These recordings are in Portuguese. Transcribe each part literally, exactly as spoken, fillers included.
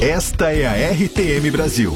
Esta é a R T M Brasil.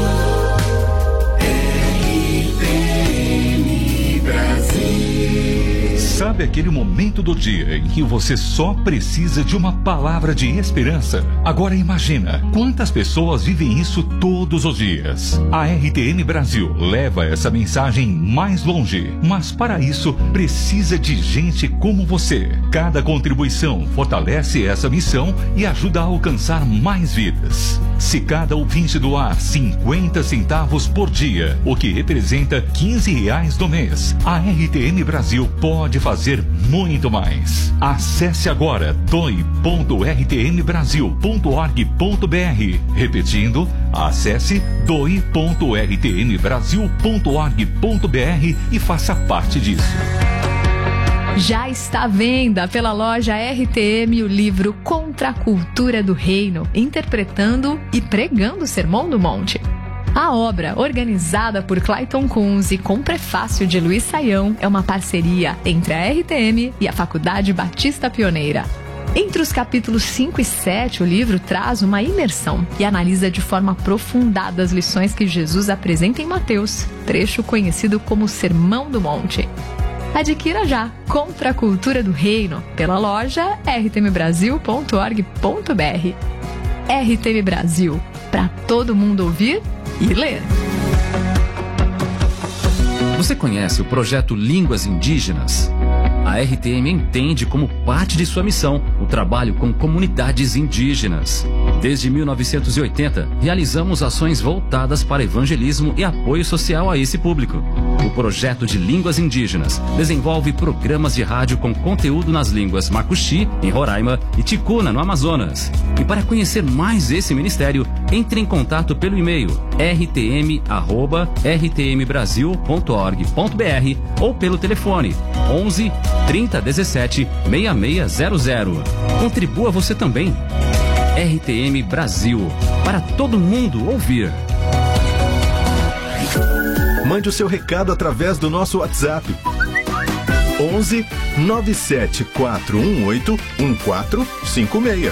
Sabe aquele momento do dia em que você só precisa de uma palavra de esperança? Agora imagina quantas pessoas vivem isso todos os dias. A R T M Brasil leva essa mensagem mais longe, mas para isso precisa de gente como você. Cada contribuição fortalece essa missão e ajuda a alcançar mais vidas. Se cada ouvinte doar cinquenta centavos por dia, o que representa quinze reais do mês, a R T M Brasil pode fazer fazer muito mais. Acesse agora doe ponto r t m brasil ponto org ponto b r. Repetindo, acesse doe ponto r t m brasil ponto org ponto b r e faça parte disso. Já está à venda pela loja R T M o livro Contra a Cultura do Reino, interpretando e pregando o Sermão do Monte. A obra, organizada por Clayton Kunz e com prefácio de Luiz Saião, é uma parceria entre a R T M e a Faculdade Batista Pioneira. Entre os capítulos cinco e sete, o livro traz uma imersão e analisa de forma aprofundada as lições que Jesus apresenta em Mateus, trecho conhecido como Sermão do Monte. Adquira já Contra a Cultura do Reino pela loja r t m brasil ponto org ponto b r. R T M Brasil, para todo mundo ouvir e ler. Você conhece o projeto Línguas Indígenas? A R T M entende como parte de sua missão o trabalho com comunidades indígenas. Desde mil novecentos e oitenta, realizamos ações voltadas para evangelismo e apoio social a esse público. O projeto de Línguas Indígenas desenvolve programas de rádio com conteúdo nas línguas Macuxi, em Roraima, e Ticuna, no Amazonas. E para conhecer mais esse ministério, entre em contato pelo e-mail r t m arroba r t m brasil ponto org ponto b r ou pelo telefone onze, trinta, dezessete, sessenta e seis zero zero. Contribua você também. R T M Brasil, para todo mundo ouvir. Mande o seu recado através do nosso WhatsApp. onze, nove sete quatro um oito, um quatro cinco seis.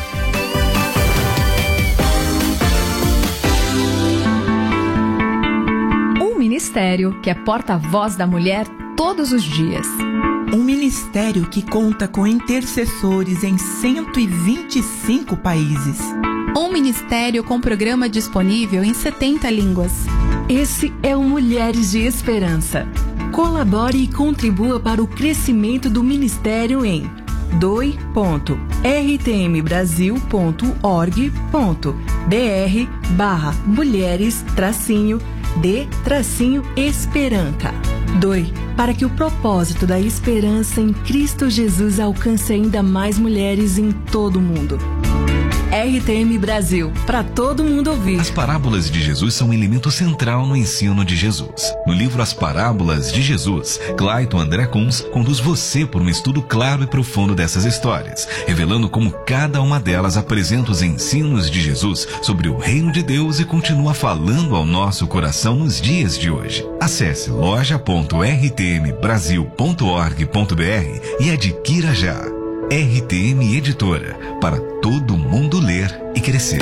Um ministério que é porta-voz da mulher todos os dias. Um ministério que conta com intercessores em cento e vinte e cinco países. Um ministério com programa disponível em setenta línguas. Esse é o Mulheres de Esperança. Colabore e contribua para o crescimento do ministério em doe ponto r t m brasil ponto org ponto b r barra mulheres tracinho de tracinho esperança. Doe para que o propósito da esperança em Cristo Jesus alcance ainda mais mulheres em todo o mundo. R T M Brasil, para todo mundo ouvir. As parábolas de Jesus são um elemento central no ensino de Jesus. No livro As Parábolas de Jesus, Clayton André Kunz conduz você por um estudo claro e profundo dessas histórias, revelando como cada uma delas apresenta os ensinos de Jesus sobre o reino de Deus e continua falando ao nosso coração nos dias de hoje. Acesse loja ponto r t m brasil ponto org ponto b r e adquira já. R T M Editora, para todo mundo ler e crescer.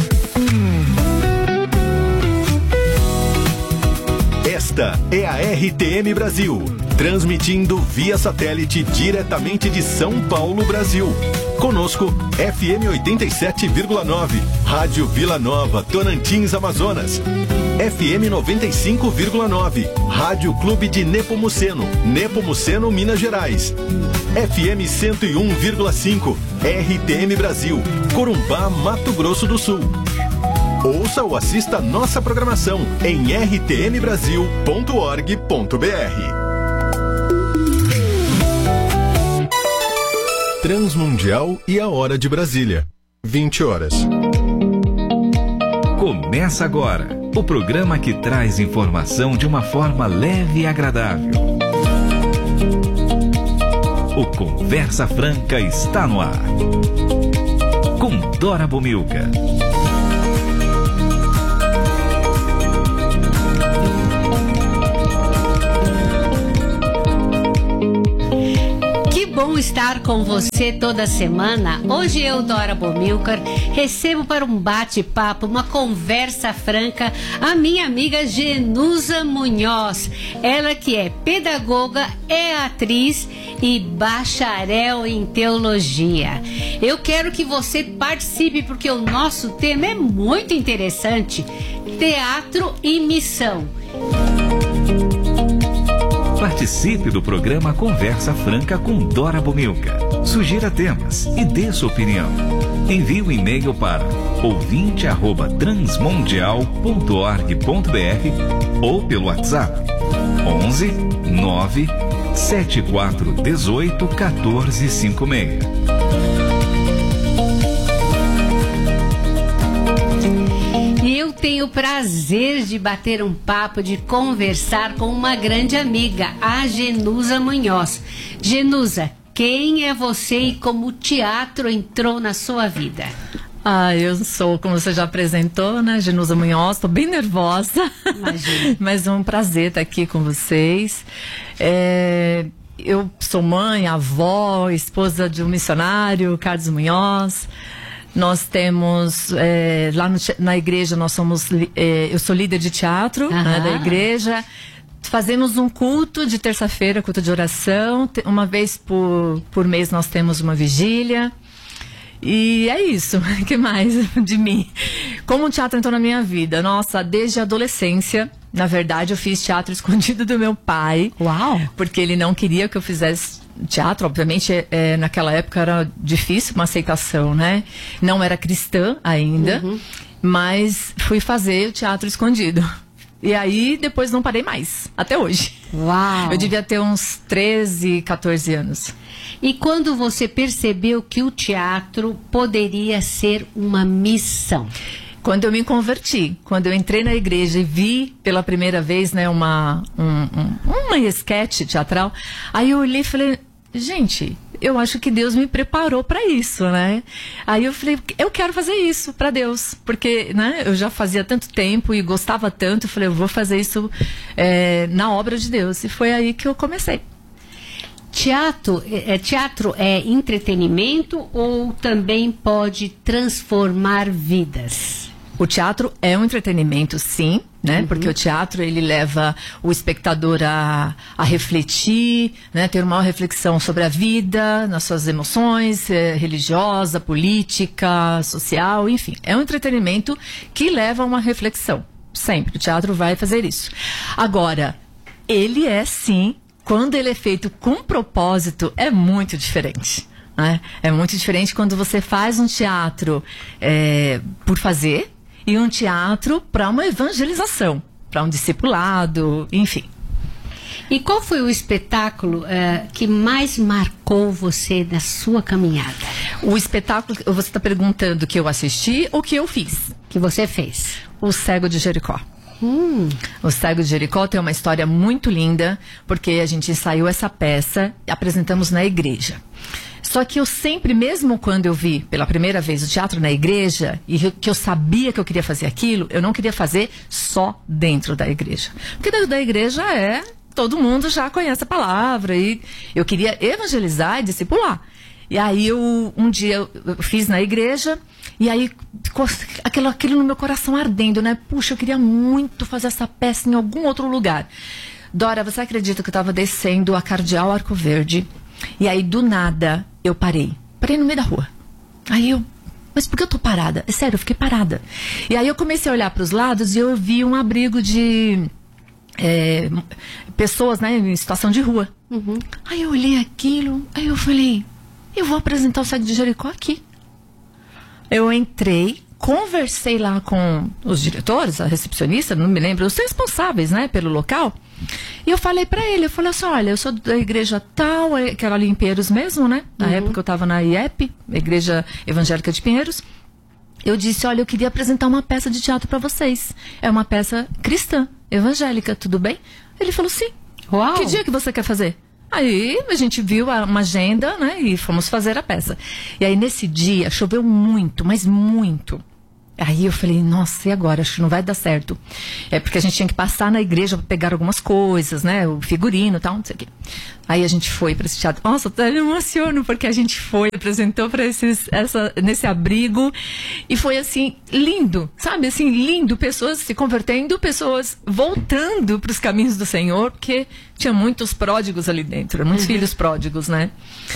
Esta é a R T M Brasil, transmitindo via satélite diretamente de São Paulo, Brasil. Conosco, F M oitenta e sete vírgula nove, Rádio Vila Nova, Tocantins, Amazonas. F M noventa e cinco vírgula nove, Rádio Clube de Nepomuceno, Nepomuceno, Minas Gerais. F M cento e um vírgula cinco, R T M Brasil, Corumbá, Mato Grosso do Sul. Ouça ou assista nossa programação em r t m brasil ponto org ponto b r. Transmundial e a Hora de Brasília, vinte horas. Começa agora o programa que traz informação de uma forma leve e agradável. O Conversa Franca está no ar. Com Dora Bomilca. bom estar com você toda semana. Hoje eu, Dora Bomilcar, recebo para um bate-papo, uma conversa franca, a minha amiga Genusa Munhoz. Ela que é pedagoga, é atriz e bacharel em teologia. Eu quero que você participe porque o nosso tema é muito interessante: teatro e missão. Participe do programa Conversa Franca com Dora Bomilcar. Sugira temas e dê sua opinião. Envie um e-mail para ouvinte arroba transmundial ponto org ponto br ou pelo WhatsApp onze nove sete quatro um oito um quatro cinco seis. Eu tenho o prazer de bater um papo, de conversar com uma grande amiga, a Genusa Munhoz. Genusa, quem é você e como o teatro entrou na sua vida? Ah, eu sou, como você já apresentou, né, Genusa Munhoz, estou bem nervosa. Imagina. Mas é um prazer estar aqui com vocês. É, eu sou mãe, avó, esposa de um missionário, Carlos Munhoz. Nós temos, é, lá no, na igreja, nós somos, é, eu sou líder de teatro, né, da igreja. Fazemos um culto de terça-feira, culto de oração. Uma vez por, por mês nós temos uma vigília. E é isso. O que mais de mim? Como o teatro entrou na minha vida? Nossa, desde a adolescência, na verdade, eu fiz teatro escondido do meu pai. Uau! Porque ele não queria que eu fizesse teatro. Obviamente, é, naquela época era difícil uma aceitação, né? Não era cristã ainda, uhum. Mas fui fazer o teatro escondido. E aí, depois não parei mais, até hoje. Uau! Eu devia ter uns treze, quatorze anos. E quando você percebeu que o teatro poderia ser uma missão? Quando eu me converti, quando eu entrei na igreja e vi pela primeira vez, né, uma, um, um, uma esquete teatral, aí eu olhei e falei, gente, eu acho que Deus me preparou para isso, né? Aí eu falei, eu quero fazer isso para Deus, porque, né, eu já fazia tanto tempo e gostava tanto, eu falei, eu vou fazer isso é, na obra de Deus. E foi aí que eu comecei. Teatro é, teatro é entretenimento ou também pode transformar vidas? O teatro é um entretenimento, sim, né? Uhum. Porque o teatro, ele leva o espectador a, a refletir, né? Ter uma reflexão sobre a vida, nas suas emoções, é, religiosa, política, social, enfim. É um entretenimento que leva a uma reflexão. Sempre. O teatro vai fazer isso. Agora, ele é, sim, quando ele é feito com propósito, é muito diferente. Né? É muito diferente quando você faz um teatro é, por fazer e um teatro para uma evangelização, para um discipulado, enfim. E qual foi o espetáculo uh, que mais marcou você na sua caminhada? O espetáculo, você está perguntando que eu assisti ou que eu fiz? Que você fez? O Cego de Jericó. Hum. O Cego de Jericó tem uma história muito linda, porque a gente ensaiou essa peça e apresentamos na igreja. Só que eu sempre, mesmo quando eu vi pela primeira vez o teatro na igreja, e que eu sabia que eu queria fazer aquilo, eu não queria fazer só dentro da igreja. Porque dentro da igreja é, todo mundo já conhece a palavra, e eu queria evangelizar e discipular. E aí eu, um dia eu fiz na igreja, e aí ficou aquilo, aquilo no meu coração ardendo, né? Puxa, eu queria muito fazer essa peça em algum outro lugar. Dora, você acredita que eu estava descendo a Cardeal Arco Verde, e aí do nada eu parei. Parei no meio da rua. Aí eu, mas por que eu tô parada? É sério, eu fiquei parada. E aí eu comecei a olhar para os lados e eu vi um abrigo de é, pessoas, né, em situação de rua. Uhum. Aí eu olhei aquilo, aí eu falei, eu vou apresentar o Cego de Jericó aqui. Eu entrei, conversei lá com os diretores, a recepcionista, não me lembro, os responsáveis, né, pelo local. E eu falei pra ele, eu falei assim, olha, eu sou da igreja tal, que era ali em Pinheiros mesmo, né? Na uhum. época eu tava na I E P, Igreja Evangélica de Pinheiros. Eu disse, olha, eu queria apresentar uma peça de teatro pra vocês. É uma peça cristã, evangélica, tudo bem? Ele falou, sim. Uau. Que dia que você quer fazer? Aí a gente viu uma agenda, né, e fomos fazer a peça. E aí nesse dia choveu muito, mas muito. Aí eu falei, nossa, e agora? Acho que não vai dar certo. É porque a gente tinha que passar na igreja para pegar algumas coisas, né? O figurino e tal, não sei o quê. Aí a gente foi para esse teatro. Nossa, até me emociono, porque a gente foi, apresentou para esses, essa, nesse abrigo. E foi assim, lindo, sabe? Assim, lindo. Pessoas se convertendo, pessoas voltando para os caminhos do Senhor, porque tinha muitos pródigos ali dentro, muitos uhum. filhos pródigos, né?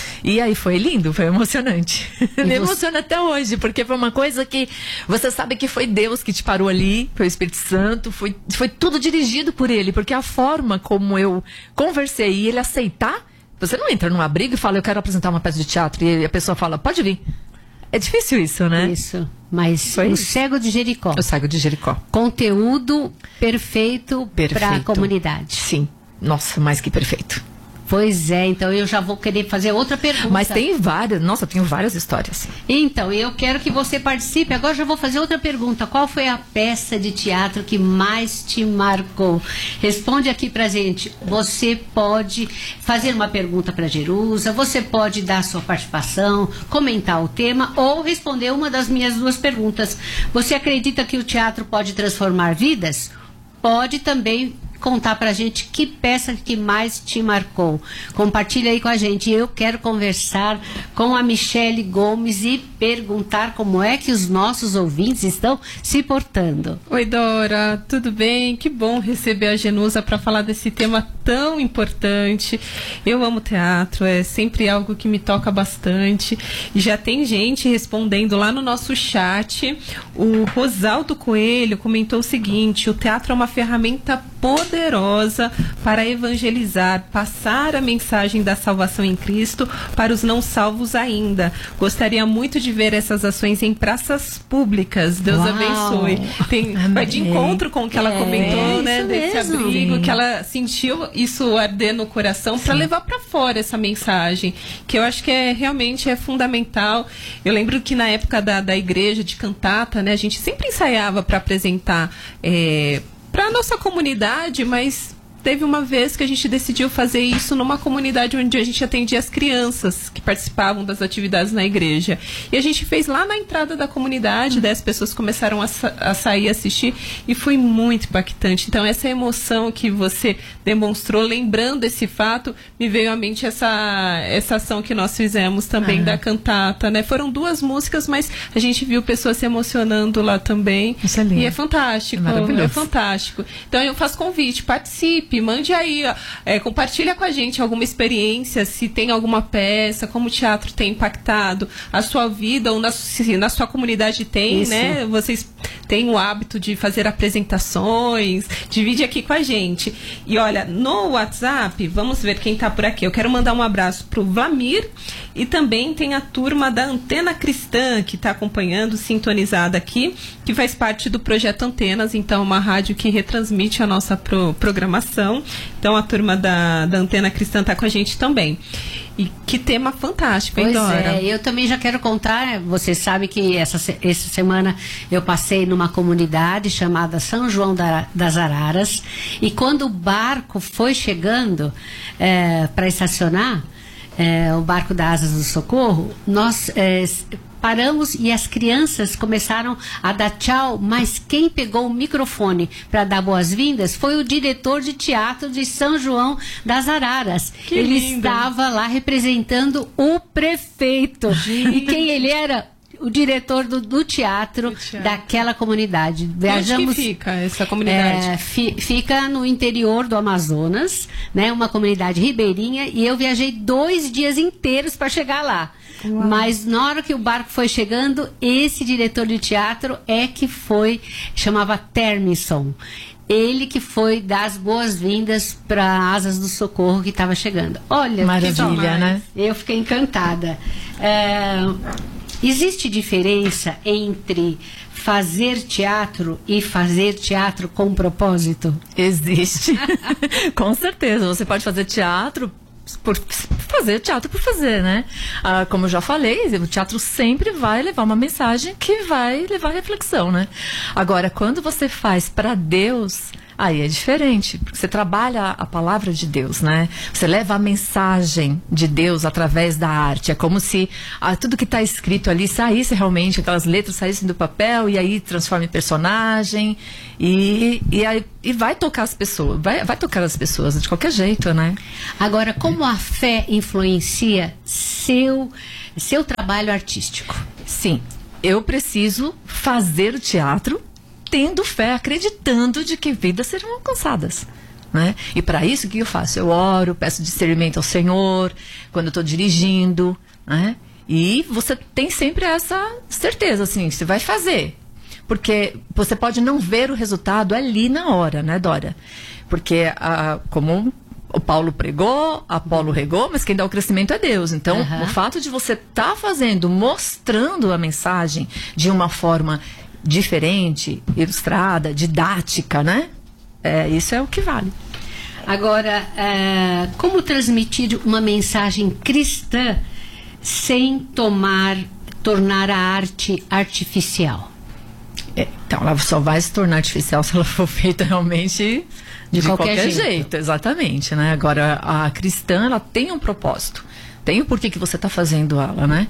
E aí foi lindo, foi emocionante. Me você... emociona até hoje, porque foi uma coisa que você sabe que foi Deus que te parou ali, foi o Espírito Santo, foi, foi tudo dirigido por Ele, porque a forma como eu conversei e Ele aceitar, você não entra num abrigo e fala, eu quero apresentar uma peça de teatro, e a pessoa fala, pode vir. É difícil isso, né? Isso, mas foi o isso. Cego de Jericó. O Cego de Jericó. Conteúdo perfeito, perfeito. para a comunidade. Sim. Nossa, mais que perfeito. Pois é, então eu já vou querer fazer outra pergunta. Mas tem várias, nossa, eu tenho várias histórias. Então, eu quero que você participe. Agora já vou fazer outra pergunta. Qual foi a peça de teatro que mais te marcou? Responde aqui pra gente. Você pode fazer uma pergunta pra Jerusa, você pode dar sua participação, comentar o tema ou responder uma das minhas duas perguntas. Você acredita que o teatro pode transformar vidas? Pode também contar pra gente que peça que mais te marcou. Compartilha aí com a gente. Eu quero conversar com a Michele Gomes e perguntar como é que os nossos ouvintes estão se portando. Oi, Dora, tudo bem? Que bom receber a Jenusa para falar desse tema tão importante. Eu amo teatro, é sempre algo que me toca bastante. E já tem gente respondendo lá no nosso chat. O Rosaldo Coelho comentou o seguinte: o teatro é uma ferramenta poderosa para evangelizar, passar a mensagem da salvação em Cristo para os não salvos ainda. Gostaria muito de ver essas ações em praças públicas. Deus Uau. abençoe. Tem, vai de encontro com o que ela é, comentou, né, desse mesmo. abrigo, Sim. que ela sentiu isso arder no coração para levar para fora essa mensagem, que eu acho que é realmente é fundamental. Eu lembro que na época da, da igreja de cantata, né, a gente sempre ensaiava para apresentar é, para a nossa comunidade, mas teve uma vez que a gente decidiu fazer isso numa comunidade onde a gente atendia as crianças que participavam das atividades na igreja. E a gente fez lá na entrada da comunidade, uhum. daí as pessoas começaram a, sa- a sair e assistir, e foi muito impactante. Então essa emoção que você demonstrou, lembrando esse fato, me veio à mente essa, essa ação que nós fizemos também ah. da cantata, né? Foram duas músicas, mas a gente viu pessoas se emocionando lá também. Isso é lindo. E é fantástico, é, é fantástico. Então eu faço convite, participe, mande aí, ó, é, compartilha com a gente alguma experiência, se tem alguma peça, como o teatro tem impactado a sua vida, ou na, se na sua comunidade tem, Isso. né? Vocês têm o hábito de fazer apresentações, divide aqui com a gente. E olha, no WhatsApp, vamos ver quem tá por aqui. Eu quero mandar um abraço pro Vlamir, e também tem a turma da Antena Cristã, que está acompanhando, sintonizada aqui, que faz parte do Projeto Antenas, então uma rádio que retransmite a nossa pro, programação. Então a turma da, da Antena Cristã está com a gente também. E que tema fantástico, hein, pois Dora? É, eu também já quero contar, você sabe que essa, essa semana eu passei numa comunidade chamada São João da, das Araras, e quando o barco foi chegando é, para estacionar, é, o barco da Asas do Socorro, nós é, paramos e as crianças começaram a dar tchau, mas quem pegou o microfone para dar boas-vindas foi o diretor de teatro de São João das Araras. Que ele lindo. Estava lá representando o prefeito. Gente. E quem ele era? O diretor do, do, teatro, do teatro daquela comunidade. Viajamos, onde que fica essa comunidade? É, fi, fica no interior do Amazonas, né? Uma comunidade ribeirinha, e eu viajei dois dias inteiros para chegar lá. Uau. Mas na hora que o barco foi chegando, esse diretor de teatro é que foi, chamava Termisson. Ele que foi dar as boas-vindas para Asas do Socorro que estava chegando. Olha, maravilha, né? Eu fiquei encantada. É, existe diferença entre fazer teatro e fazer teatro com propósito? Existe. Com certeza. Você pode fazer teatro por fazer teatro por fazer, né? Ah, como eu já falei, o teatro sempre vai levar uma mensagem que vai levar reflexão, né? Agora, quando você faz para Deus, aí é diferente, porque você trabalha a palavra de Deus, né? Você leva a mensagem de Deus através da arte. É como se ah, tudo que está escrito ali saísse realmente, aquelas letras saíssem do papel e aí transforma em personagem e, e, aí, e vai tocar as pessoas, vai, vai tocar as pessoas de qualquer jeito, né? Agora, como a fé influencia seu, seu trabalho artístico? Sim, eu preciso fazer o teatro tendo fé, acreditando de que vidas serão alcançadas, né? E para isso, o que eu faço? Eu oro, peço discernimento ao Senhor, quando eu estou dirigindo, né? E você tem sempre essa certeza, assim, você vai fazer. Porque você pode não ver o resultado ali na hora, né, Dora? Porque, a, como o Paulo pregou, Apolo regou, mas quem dá o crescimento é Deus. Então, uhum. o fato de você estar tá fazendo, mostrando a mensagem de uma forma diferente, ilustrada, didática, né? É, isso é o que vale. Agora, é, como transmitir uma mensagem cristã sem tomar, tornar a arte artificial? É, então, ela só vai se tornar artificial se ela for feita realmente de, de qualquer, qualquer jeito. jeito. Exatamente, né? Agora, a cristã, ela tem um propósito. Tem o porquê que você está fazendo ela, né?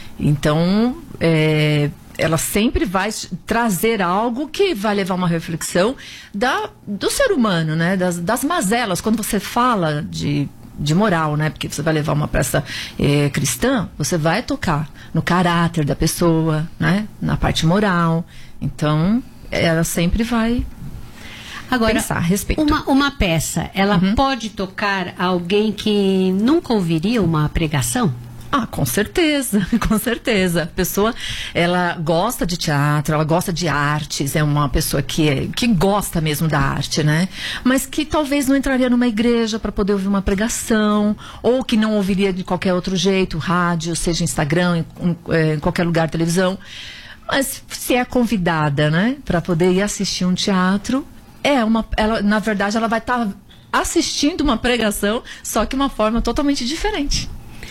Então, é... ela sempre vai trazer algo que vai levar uma reflexão da, do ser humano, né? Das, das mazelas. Quando você fala de, de moral, né? Porque você vai levar uma peça é, cristã, você vai tocar no caráter da pessoa, né? Na parte moral. Então, ela sempre vai Agora, pensar a respeito. Uma, uma peça, ela uhum. pode tocar alguém que nunca ouviria uma pregação? Ah, com certeza, com certeza. A pessoa, ela gosta de teatro, ela gosta de artes, é uma pessoa que, é, que gosta mesmo da arte, né? Mas que talvez não entraria numa igreja para poder ouvir uma pregação, ou que não ouviria de qualquer outro jeito, rádio, seja Instagram, em, em, em qualquer lugar, televisão. Mas se é convidada, né, para poder ir assistir um teatro, é uma, ela, na verdade, ela vai estar tá assistindo uma pregação, só que de uma forma totalmente diferente.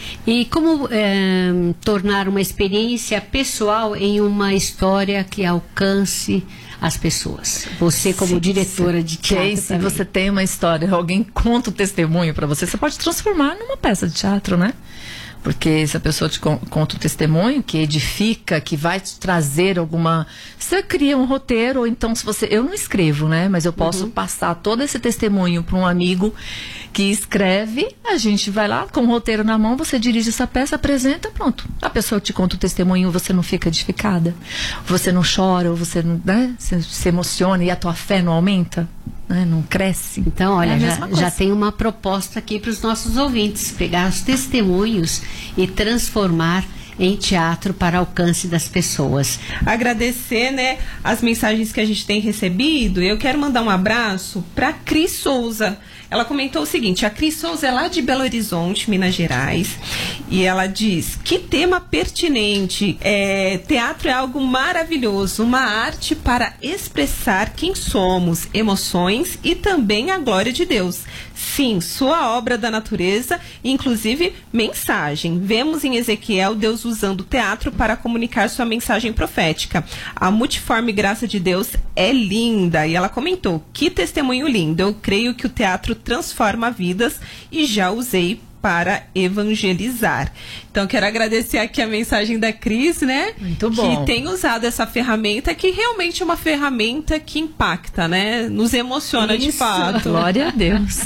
E como é, tornar uma experiência pessoal em uma história que alcance as pessoas? Você como sim, diretora sim. de teatro se você tem uma história, alguém conta o testemunho para você, você pode transformar numa peça de teatro, né? Porque se a pessoa te conta um testemunho que edifica, que vai te trazer alguma... Você cria um roteiro, ou então se você... Eu não escrevo, né? Mas eu posso uhum. passar todo esse testemunho para um amigo que escreve, a gente vai lá com o roteiro na mão, você dirige essa peça, apresenta, pronto. A pessoa te conta o testemunho, você não fica edificada, você não chora, ou você não, né? se, se emociona e a tua fé não aumenta, né? Não cresce. Então, olha, é já, já tem uma proposta aqui para os nossos ouvintes, pegar os testemunhos e transformar em teatro para alcance das pessoas. Agradecer, né, as mensagens que a gente tem recebido. Eu quero mandar um abraço para Cris Souza. Ela comentou o seguinte: a Cris Souza é lá de Belo Horizonte, Minas Gerais, e ela diz: que tema pertinente, é, teatro é algo maravilhoso, uma arte para expressar quem somos, emoções e também a glória de Deus. Sim, sua obra da natureza, inclusive mensagem. Vemos em Ezequiel Deus usando o teatro para comunicar sua mensagem profética. A multiforme graça de Deus é linda. E ela comentou: que testemunho lindo. Eu creio que o teatro transforma vidas e já usei para evangelizar. Então, quero agradecer aqui a mensagem da Cris, né? Muito bom. Que tem usado essa ferramenta, que realmente é uma ferramenta que impacta, né? Nos emociona. Isso. De fato. Glória a Deus.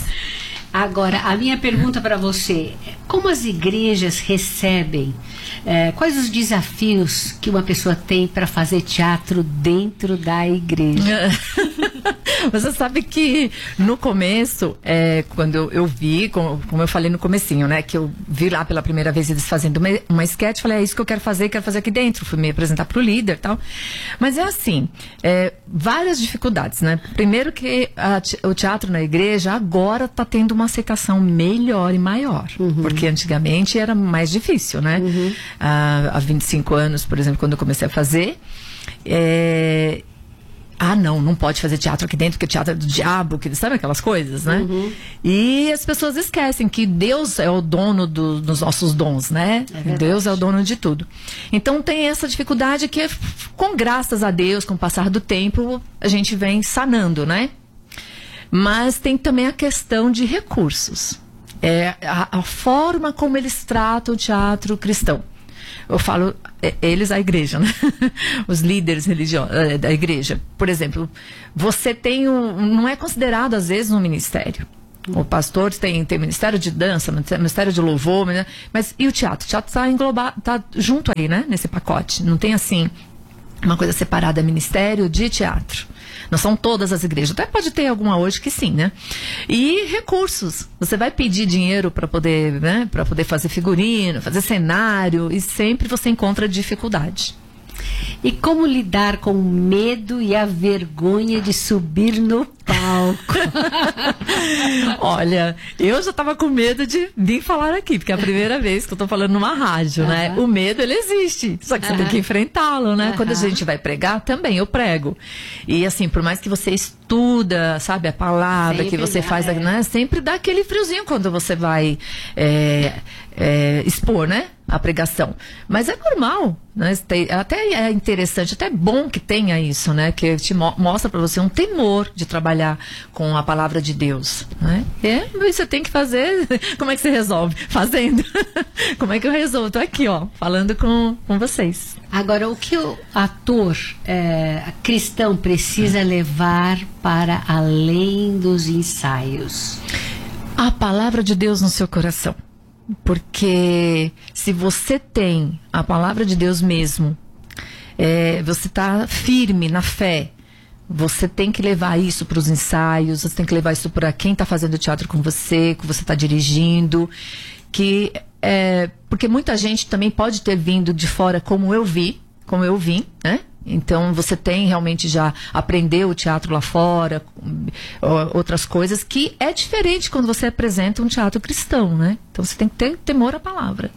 Agora, a minha pergunta para você: como as igrejas recebem, é, quais os desafios que uma pessoa tem para fazer teatro dentro da igreja? Você sabe que no começo, é, quando eu, eu vi, como, como eu falei no comecinho, né, que eu vi lá pela primeira vez eles fazendo uma, uma sketch, falei: é isso que eu quero fazer, quero fazer aqui dentro. Fui me apresentar pro líder e tal. Mas é assim, é, várias dificuldades, né? Primeiro que a, o teatro na igreja agora está tendo uma aceitação melhor e maior. Uhum. Porque antigamente era mais difícil, né? Uhum. Ah, há vinte e cinco anos, por exemplo, quando eu comecei a fazer, é... ah, não, não pode fazer teatro aqui dentro, porque teatro é do diabo, que sabe aquelas coisas, né? Uhum. E as pessoas esquecem que Deus é o dono do, dos nossos dons, né? É Deus é o dono de tudo. Então tem essa dificuldade que, com graças a Deus, com o passar do tempo, a gente vem sanando, né? Mas tem também a questão de recursos. É a, a forma como eles tratam o teatro cristão. Eu falo, é, eles, a igreja, né? Os líderes religiosos é, da igreja. Por exemplo, você tem um, não é considerado às vezes um ministério. O pastor tem, tem ministério de dança, ministério de louvor, né? Mas e o teatro? O teatro está englobado, está junto aí, né? Nesse pacote. Não tem assim uma coisa separada, ministério de teatro. Não são todas as igrejas. Até pode ter alguma hoje que sim, né? E recursos. Você vai pedir dinheiro para poder, né? Para poder fazer figurino, fazer cenário, e sempre você encontra dificuldade. E como lidar com o medo e a vergonha de subir no palco? Olha, eu já estava com medo de vir falar aqui, porque é a primeira vez que eu estou falando numa rádio, uhum. né? O medo, ele existe, só que você uhum. tem que enfrentá-lo, né? Uhum. Quando a gente vai pregar, também eu prego. E assim, por mais que você estuda, sabe, a palavra, sempre que você dá, faz, é. né? Sempre dá aquele friozinho quando você vai é, é, expor, né? A pregação. Mas é normal, né? Até é interessante, até é bom que tenha isso, né? Que te mo mostra para você um temor de trabalhar com a palavra de Deus, né? É, você tem que fazer. Como é que você resolve? Fazendo. Como é que eu resolvo? Tô aqui, ó, falando com, com vocês. Agora, o que o ator é, cristão precisa levar para além dos ensaios? A palavra de Deus no seu coração. Porque se você tem a palavra de Deus mesmo, é, você está firme na fé, você tem que levar isso para os ensaios, você tem que levar isso para quem está fazendo teatro com você, que você está dirigindo, que é, porque muita gente também pode ter vindo de fora como eu vi, como eu vim, né? Então você tem realmente já aprendeu o teatro lá fora, outras coisas, que é diferente quando você apresenta um teatro cristão, né? Então você tem que ter temor à palavra.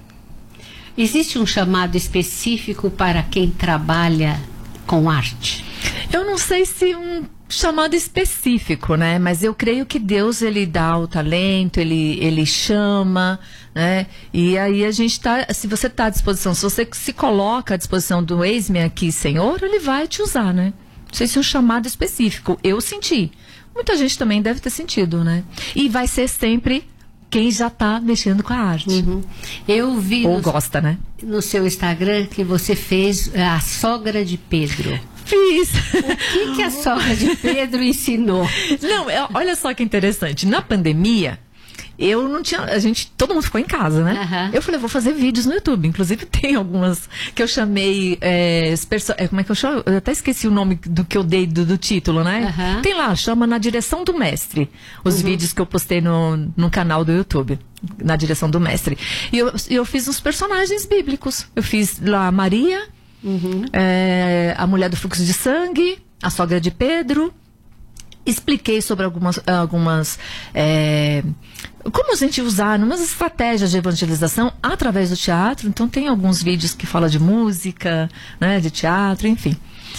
Existe um chamado específico para quem trabalha com arte? Eu não sei se um chamado específico, né? Mas eu creio que Deus, ele dá o talento, ele, ele chama, né? E aí a gente tá, se você está à disposição, se você se coloca à disposição do eis-me aqui, Senhor, ele vai te usar, né? Não sei se é um chamado específico. Eu senti. Muita gente também deve ter sentido, né? E vai ser sempre quem já está mexendo com a arte. Uhum. Eu vi Ou no, gosta, né? No seu Instagram que você fez a sogra de Pedro. Fiz. O que, que a sogra de Pedro ensinou? Não, é, olha só que interessante. Na pandemia, eu não tinha... A gente, todo mundo ficou em casa, né? Uhum. Eu falei, vou fazer vídeos no YouTube. Inclusive, tem algumas que eu chamei... É, é, como é que eu chamo? Eu até esqueci o nome do que eu dei do, do título, né? Uhum. Tem lá, chama Na Direção do Mestre. Os uhum. vídeos que eu postei no, no canal do YouTube. Na Direção do Mestre. E eu, eu fiz uns personagens bíblicos. Eu fiz lá Maria... Uhum. É, a mulher do fluxo de sangue, a sogra de Pedro. Expliquei sobre algumas, algumas é, como a gente usar umas estratégias de evangelização através do teatro. Então tem alguns vídeos que falam de música, né, de teatro, enfim.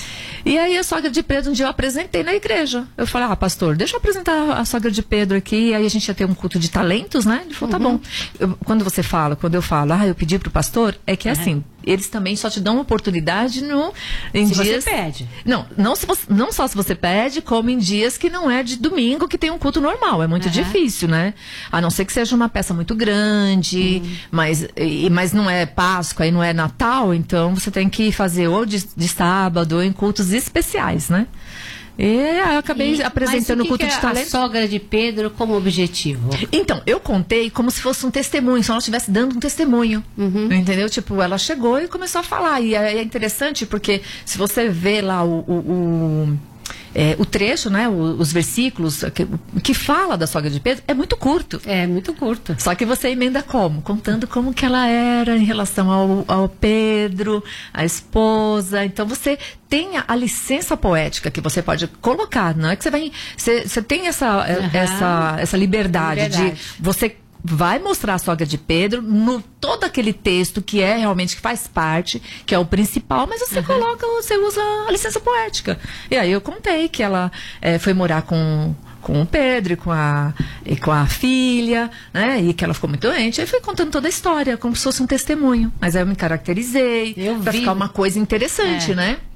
E aí a sogra de Pedro, um dia eu apresentei na igreja. Eu falei, ah, pastor, deixa eu apresentar a sogra de Pedro aqui. E aí a gente ia ter um culto de talentos, né? Ele falou, uhum. tá bom. Eu, quando você fala, quando eu falo, ah, eu pedi pro pastor, é que é assim, eles também só te dão uma oportunidade no, em se dias... você pede. Não, não, se você, não só se você pede, como em dias que não é de domingo, que tem um culto normal. É muito uhum. difícil, né? A não ser que seja uma peça muito grande, uhum. mas, e, mas não é Páscoa e não é Natal, então você tem que fazer ou de, de sábado ou em cultos especiais, né? E eu acabei e, apresentando o, que o culto que de talento. A sogra de Pedro como objetivo? Então, eu contei como se fosse um testemunho, se ela estivesse dando um testemunho. Uhum. Entendeu? Tipo, ela chegou e começou a falar. E é, é interessante porque se você vê lá o... o, o É, o trecho, né, o, os versículos que, que fala da sogra de Pedro é muito curto. É, muito curto. Só que você emenda como? Contando como que ela era em relação ao, ao Pedro, a esposa. Então você tem a, a licença poética que você pode colocar. Não é que você vai... Você, você tem essa, uhum. essa, essa liberdade, liberdade de você... vai mostrar a sogra de Pedro no todo aquele texto que é realmente, que faz parte, que é o principal, mas você uhum. coloca, você usa a licença poética. E aí eu contei que ela é, foi morar com, com o Pedro e com, a, e com a filha, né? E que ela ficou muito doente. Aí fui contando toda a história, como se fosse um testemunho. Mas aí eu me caracterizei, eu pra vi. Ficar uma coisa interessante, é. né?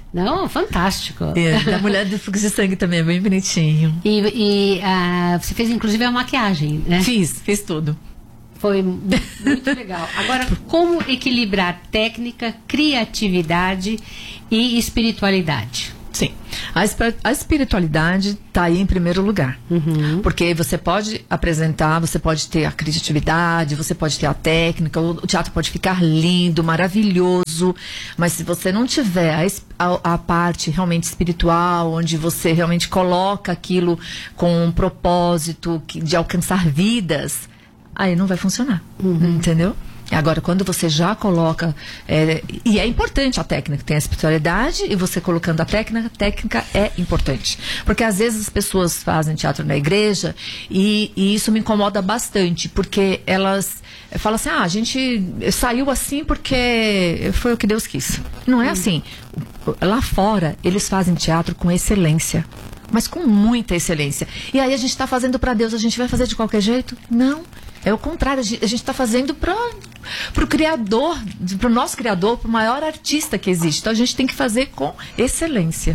Não, fantástico. É, da mulher do fluxo de sangue também, é bem bonitinho. E, e uh, você fez inclusive a maquiagem, né? Fiz, fiz tudo. Foi muito legal. Agora, como equilibrar técnica, criatividade e espiritualidade? Sim, a, a espiritualidade está aí em primeiro lugar, uhum. Porque você pode apresentar, você pode ter a criatividade, você pode ter a técnica, o teatro pode ficar lindo, maravilhoso, mas se você não tiver a, a, a parte realmente espiritual, onde você realmente coloca aquilo com um propósito de alcançar vidas, aí não vai funcionar, uhum. Entendeu? Agora, quando você já coloca, é, e é importante a técnica, tem a espiritualidade, e você colocando a técnica, a técnica é importante. Porque às vezes as pessoas fazem teatro na igreja e, e isso me incomoda bastante, porque elas falam assim, ah, a gente saiu assim porque foi o que Deus quis. Não é assim. Lá fora, eles fazem teatro com excelência. Mas com muita excelência. E aí a gente está fazendo para Deus, a gente vai fazer de qualquer jeito? Não. É o contrário, a gente está fazendo para o Criador, para o nosso Criador, para o maior artista que existe. Então a gente tem que fazer com excelência.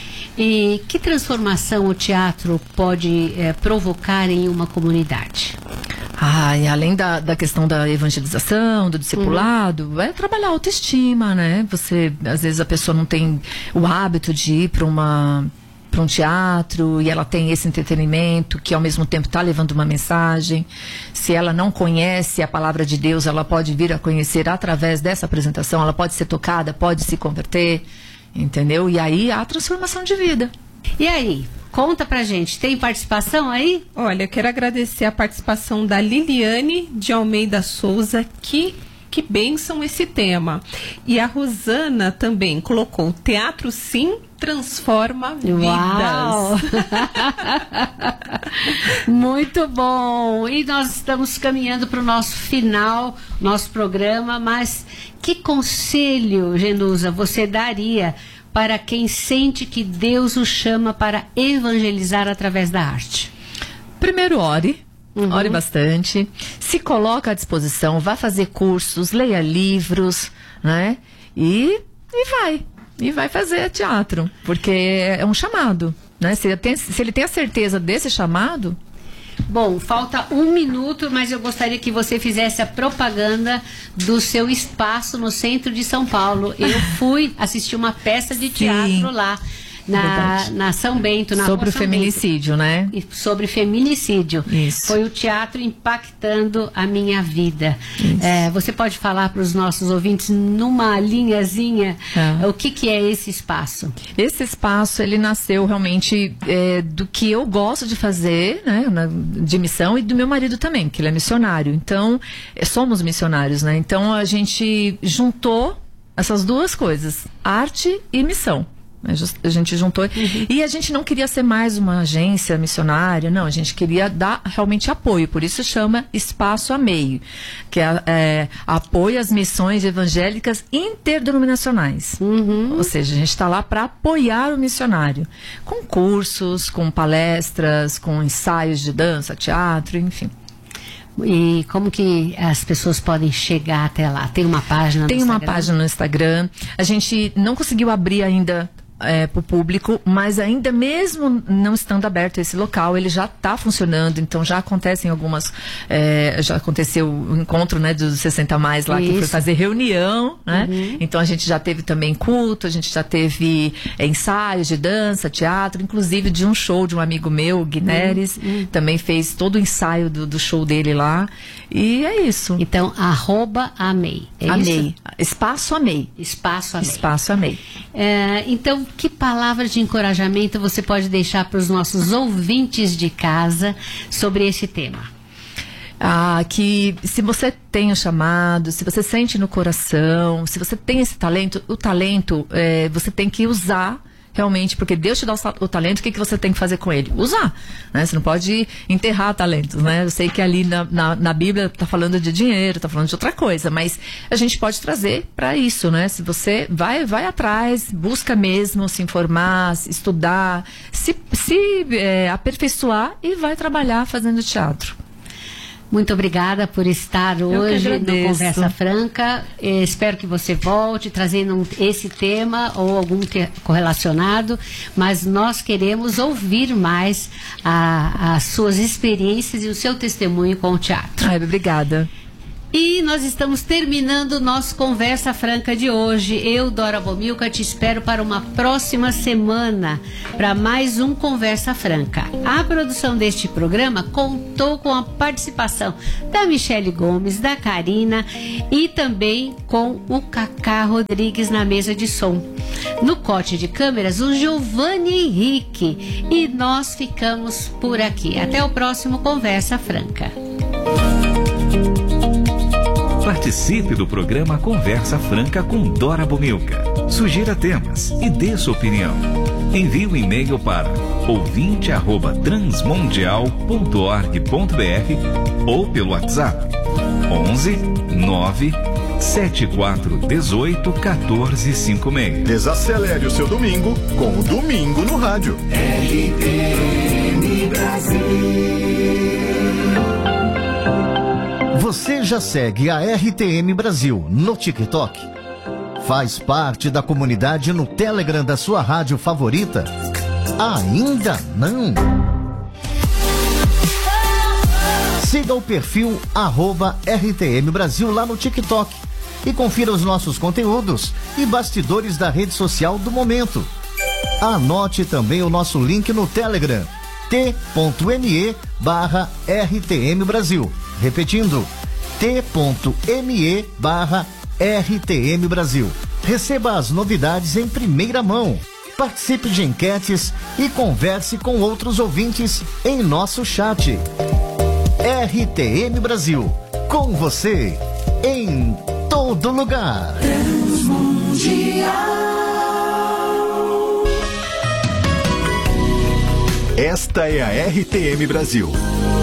E que transformação o teatro pode é, provocar em uma comunidade? Ah, e além da, da questão da evangelização, do discipulado, uhum. É trabalhar a autoestima, né? Você, às vezes a pessoa não tem o hábito de ir para uma... para um teatro, e ela tem esse entretenimento que ao mesmo tempo está levando uma mensagem. Se ela não conhece a palavra de Deus, ela pode vir a conhecer através dessa apresentação, ela pode ser tocada, pode se converter, entendeu? E aí há transformação de vida. E aí? Conta pra gente, tem participação aí? Olha, quero agradecer a participação da Liliane de Almeida Souza, que Que bênção esse tema. E a Rosana também colocou: teatro sim transforma Uau. vidas. Muito bom. E nós estamos caminhando para o nosso final, nosso programa, mas que conselho, Genusa, você daria para quem sente que Deus o chama para evangelizar através da arte? Primeiro, ore. Uhum. Ore bastante, se coloca à disposição, vá fazer cursos, leia livros, né? E, e vai, e vai fazer teatro, porque é um chamado, né? Se ele tem, se ele tem a certeza desse chamado... Bom, falta um minuto, mas eu gostaria que você fizesse a propaganda do seu espaço no centro de São Paulo. Eu fui assistir uma peça de teatro Sim. lá. Na, na São Bento, na sobre o São feminicídio, Bento. né? E sobre feminicídio. Isso. Foi o teatro impactando a minha vida. É, você pode falar para os nossos ouvintes numa linhazinha é. o que, que é esse espaço? Esse espaço, ele nasceu realmente é, do que eu gosto de fazer, né, na, de missão, e do meu marido também, que ele é missionário. Então, é, somos missionários, né? Então a gente juntou essas duas coisas, arte e missão. A gente juntou uhum. E a gente não queria ser mais uma agência missionária, não, a gente queria dar realmente apoio, por isso chama Espaço Amei, que é, é apoio às missões evangélicas interdenominacionais, uhum. Ou seja, a gente está lá para apoiar o missionário, com cursos, com palestras, com ensaios de dança, teatro, enfim. E como que as pessoas podem chegar até lá? Tem uma página no Tem Instagram? Tem uma página no Instagram. A gente não conseguiu abrir ainda é, para o público, mas ainda mesmo não estando aberto esse local, ele já está funcionando, então já acontecem algumas, é, já aconteceu o encontro, né, dos sessenta mais lá, Isso. que foi fazer reunião, né? Uhum. Então a gente já teve também culto, a gente já teve é, ensaios de dança, teatro, inclusive de um show de um amigo meu, Guineres, uhum. também fez todo o ensaio do, do show dele lá, e é isso. Então, arroba Amei. É Amei. Isso? Espaço Amei. Espaço Amei. Espaço Amei. É, então, que palavras de encorajamento você pode deixar para os nossos ouvintes de casa sobre esse tema? Ah, que se você tem o chamado, se você sente no coração, se você tem esse talento, o talento é, você tem que usar realmente, porque Deus te dá o, o talento, o que, que você tem que fazer com ele? Usar, né? Você não pode enterrar talentos, né? Eu sei que ali na, na, na Bíblia está falando de dinheiro, está falando de outra coisa, mas a gente pode trazer para isso, né? Se você vai, vai atrás, busca mesmo se informar, se estudar, se, se é, aperfeiçoar e vai trabalhar fazendo teatro. muito obrigada por estar hoje no Conversa Franca. Eh, espero que você volte trazendo esse tema ou algum te- correlacionado, mas nós queremos ouvir mais a, as suas experiências e o seu testemunho com o teatro. Ai, obrigada. E nós estamos terminando o nosso Conversa Franca de hoje. Eu, Dora Bomilcar, te espero para uma próxima semana, para mais um Conversa Franca. A produção deste programa contou com a participação da Michele Gomes, da Karina e também com o Cacá Rodrigues na mesa de som. No corte de câmeras, o Giovanni Henrique. E nós ficamos por aqui. Até o próximo Conversa Franca. Participe do programa Conversa Franca com Dora Bomilcar. Sugira temas e dê sua opinião. Envie um e-mail para ouvinte arroba transmundial ponto org ponto br ou pelo WhatsApp onze nove sete quatro um oito um quatro cinco seis. Desacelere o seu domingo com o Domingo no Rádio. R T M Brasil. Você já segue a R T M Brasil no TikTok? Faz parte da comunidade no Telegram da sua rádio favorita? Ainda não? Siga o perfil arroba R T M Brasil lá no TikTok e confira os nossos conteúdos e bastidores da rede social do momento. Anote também o nosso link no Telegram, t.me barra RTM Brasil. Repetindo, t.me barra RTM Brasil. Receba as novidades em primeira mão. Participe de enquetes e converse com outros ouvintes em nosso chat. R T M Brasil, com você, em todo lugar. Esta é a R T M Brasil.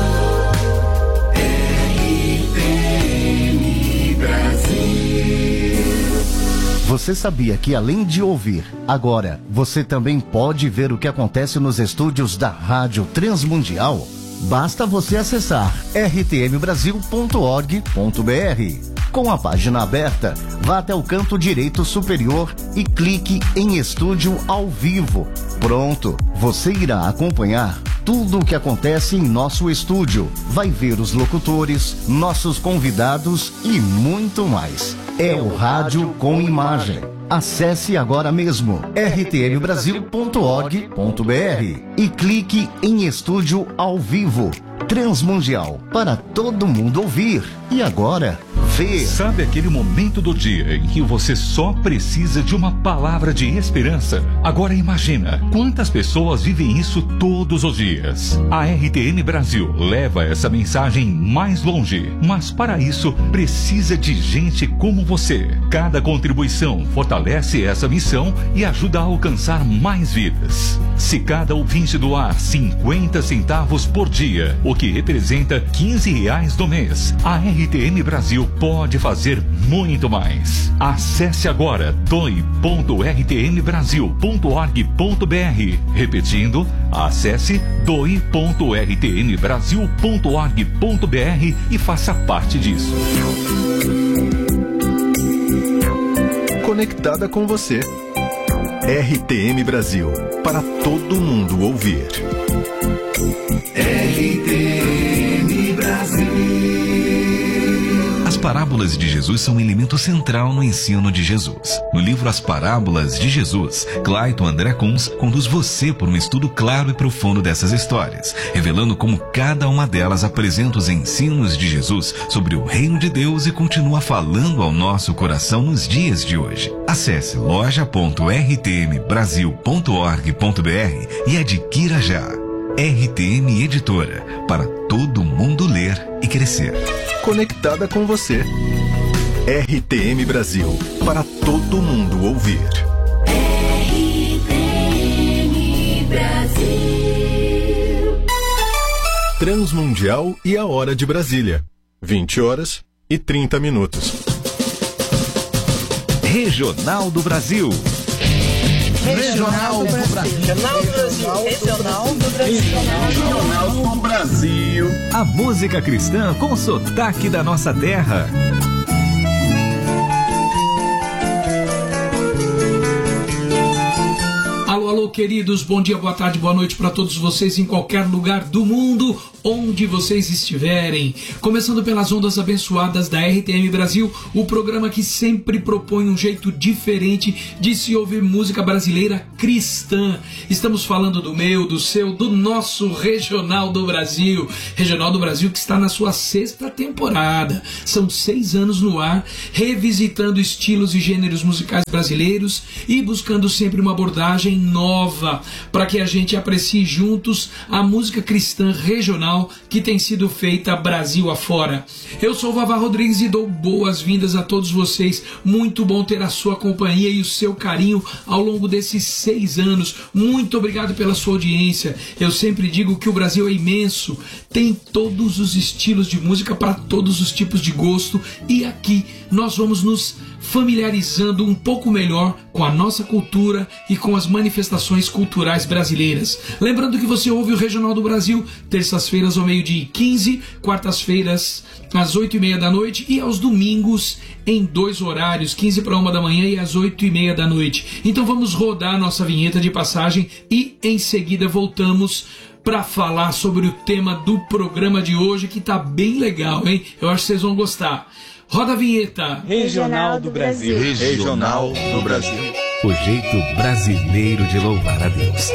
Você sabia que além de ouvir, agora você também pode ver o que acontece nos estúdios da Rádio Transmundial? Basta você acessar r t m brasil ponto org ponto b r. Com a página aberta, vá até o canto direito superior e clique em Estúdio ao Vivo. Pronto, você irá acompanhar tudo o que acontece em nosso estúdio. Vai ver os locutores, nossos convidados e muito mais. É o rádio com imagem. Acesse agora mesmo r t m brasil ponto org ponto b r e clique em Estúdio ao Vivo. Transmundial, para todo mundo ouvir. E agora, ver. Sabe aquele momento do dia em que você só precisa de uma palavra de esperança? Agora imagina quantas pessoas vivem isso todos os dias. A R T M Brasil leva essa mensagem mais longe, mas para isso precisa de gente como você. Cada contribuição fortalece essa missão e ajuda a alcançar mais vidas. Se cada ouvinte doar cinquenta centavos por dia, o que representa quinze reais do mês, a R T M Brasil pode fazer muito mais. Acesse agora doe ponto r t m brasil ponto org ponto b r. Repetindo, acesse doe ponto r t m brasil ponto org ponto b r e faça parte disso. Conectada com você. R T M Brasil, para todo mundo ouvir. R T M Brasil. As parábolas de Jesus são um elemento central no ensino de Jesus. No livro As Parábolas de Jesus, Clayton André Kunz conduz você por um estudo claro e profundo dessas histórias, revelando como cada uma delas apresenta os ensinos de Jesus sobre o reino de Deus e continua falando ao nosso coração nos dias de hoje. Acesse loja ponto r t m brasil ponto org ponto b r e adquira já. R T M Editora, para todo mundo ler e crescer. Conectada com você. R T M Brasil, para todo mundo ouvir. R T M Brasil. Transmundial e a hora de Brasília. vinte horas e trinta minutos. Regional do Brasil. Regional do Brasil. Regional do Brasil. Regional do Brasil. Regional do Brasil. A música cristã com sotaque da nossa terra. Alô, alô, queridos, bom dia, boa tarde, boa noite para todos vocês em qualquer lugar do mundo, onde vocês estiverem. Começando pelas ondas abençoadas da R T M Brasil, o programa que sempre propõe um jeito diferente de se ouvir música brasileira cristã. Estamos falando do meu, do seu, do nosso Regional do Brasil. Regional do Brasil que está na sua sexta temporada. São seis anos no ar, revisitando estilos e gêneros musicais brasileiros e buscando sempre uma abordagem nova para que a gente aprecie juntos a música cristã regional que tem sido feita Brasil afora. Eu sou o Vavá Rodrigues e dou boas-vindas a todos vocês. Muito bom ter a sua companhia e o seu carinho ao longo desses seis anos. Muito obrigado pela sua audiência. Eu sempre digo que o Brasil é imenso, tem todos os estilos de música para todos os tipos de gosto e aqui nós vamos nos familiarizando um pouco melhor com a nossa cultura e com as manifestações culturais brasileiras. Lembrando que você ouve o Regional do Brasil terças-feiras ao meio-dia e quinze, quartas-feiras às oito e meia da noite e aos domingos em dois horários, quinze para uma da manhã e às oito e meia da noite. Então vamos rodar a nossa vinheta de passagem e em seguida voltamos para falar sobre o tema do programa de hoje, que tá bem legal, hein? Eu acho que vocês vão gostar. Roda a vinheta. Regional do Brasil. Regional do Brasil. O jeito brasileiro de louvar a Deus.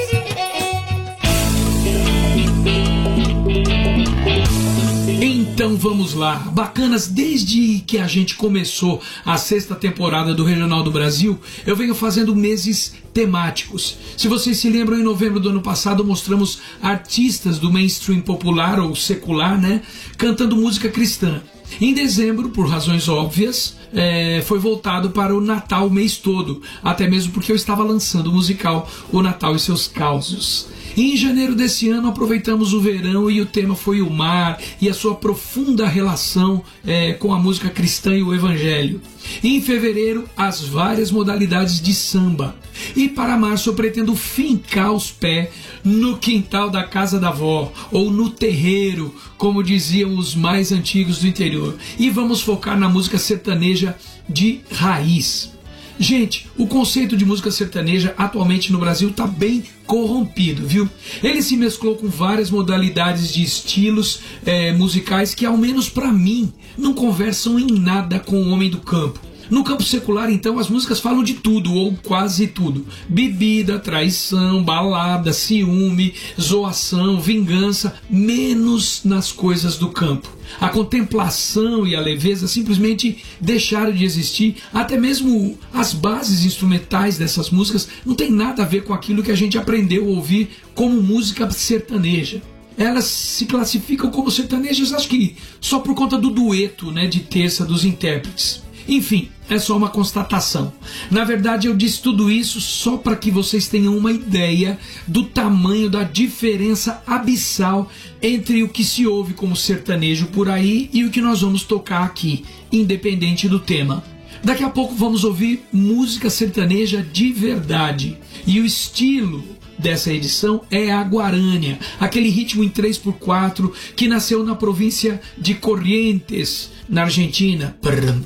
Então vamos lá, bacanas, desde que a gente começou a sexta temporada do Regional do Brasil, eu venho fazendo meses temáticos. Se vocês se lembram, em novembro do ano passado mostramos artistas do mainstream popular ou secular, né, cantando música cristã. Em dezembro, por razões óbvias, é, foi voltado para o Natal o mês todo, até mesmo porque eu estava lançando o musical O Natal e Seus Causos. E em janeiro desse ano aproveitamos o verão e o tema foi o mar e a sua profunda relação é, com a música cristã e o evangelho. E em fevereiro, as várias modalidades de samba. E para março eu pretendo fincar os pés no quintal da casa da avó, ou no terreiro, como diziam os mais antigos do interior. E vamos focar na música sertaneja de raiz. Gente, o conceito de música sertaneja atualmente no Brasil está bem corrompido, viu? Ele se mesclou com várias modalidades de estilos é, musicais que, ao menos para mim, não conversam em nada com o homem do campo. No campo secular, então, as músicas falam de tudo, ou quase tudo. Bebida, traição, balada, ciúme, zoação, vingança, menos nas coisas do campo. A contemplação e a leveza simplesmente deixaram de existir, até mesmo as bases instrumentais dessas músicas não tem nada a ver com aquilo que a gente aprendeu a ouvir como música sertaneja. Elas se classificam como sertanejas, acho que só por conta do dueto, né, de terça dos intérpretes. Enfim, é só uma constatação. Na verdade, eu disse tudo isso só para que vocês tenham uma ideia do tamanho da diferença abissal entre o que se ouve como sertanejo por aí e o que nós vamos tocar aqui, independente do tema. Daqui a pouco vamos ouvir música sertaneja de verdade. E o estilo dessa edição é a guarânia, aquele ritmo em três por quatro que nasceu na província de Corrientes, na Argentina,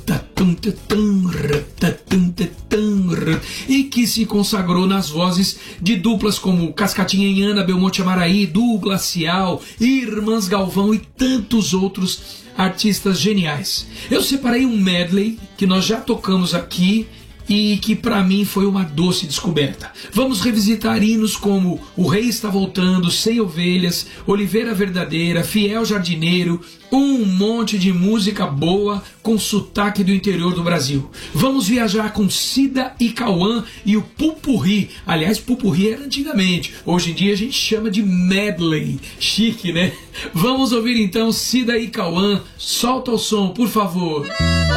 e que se consagrou nas vozes de duplas como Cascatinha em Ana, Belmonte Amaraí, Du Glacial, Irmãs Galvão e tantos outros artistas geniais. Eu separei um medley que nós já tocamos aqui e que para mim foi uma doce descoberta. Vamos revisitar hinos como O Rei Está Voltando, Sem Ovelhas, Oliveira Verdadeira, Fiel Jardineiro, um monte de música boa com sotaque do interior do Brasil. Vamos viajar com Cida e Cauã e o Pupurri. Aliás, Pupurri era antigamente, hoje em dia a gente chama de medley. Chique, né? Vamos ouvir então Cida e Cauã. Solta o som, por favor.